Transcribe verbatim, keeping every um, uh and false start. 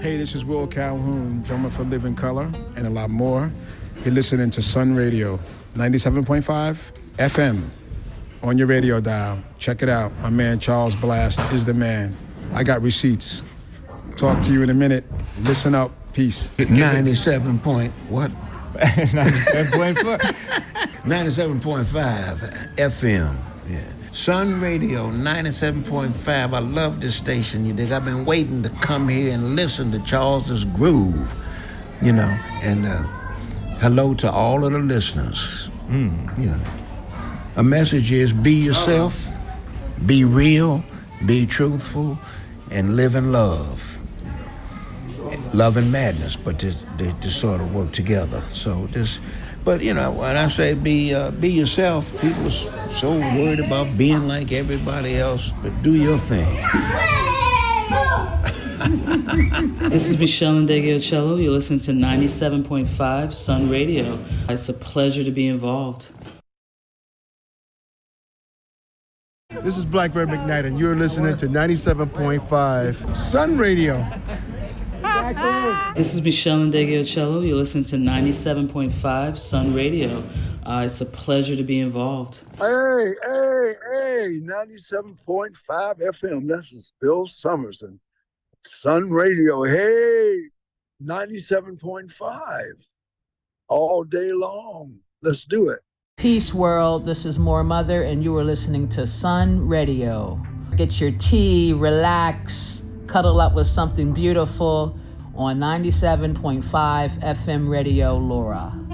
Hey, this is Will Calhoun, drummer for Living Color, and a lot more. You're listening to Sun Radio, ninety-seven point five F M. On your radio dial. Check it out. My man Charles Blast is the man. I got receipts. Talk to you in a minute. Listen up. Peace. ninety-seven point what? ninety-seven point four. ninety-seven point five F M. Yeah. Sun Radio, ninety-seven point five. I love this station, you dig. I've been waiting to come here and listen to Charles's groove, you know. And uh, hello to all of the listeners. Mm. You know. A message is be yourself, be real, be truthful, and live in love. You know. Love and madness, but they, they, they sort of work together. So this, but you know, when I say be uh, be yourself, people are so worried about being like everybody else, but do your thing. This is Michelle Ndegeocello. You're listening to ninety-seven point five Sun Radio. It's a pleasure to be involved. This is Blackbird McKnight, and you're listening to ninety-seven point five Sun Radio. This is Michelle Ndegeocello. You're listening to ninety-seven point five Sun Radio. Uh, it's a pleasure to be involved. Hey, hey, hey, ninety-seven point five F M. This is Bill Summers and Sun Radio. Hey, ninety-seven point five all day long. Let's do it. Peace world, this is More Mother, and you are listening to Sun Radio. Get your tea, relax, cuddle up with something beautiful on ninety-seven point five F M Radio Laura.